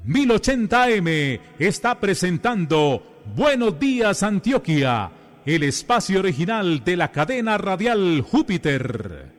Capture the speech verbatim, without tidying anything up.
mil ochenta A M está presentando Buenos Días Antioquia, el espacio original de la cadena radial Júpiter.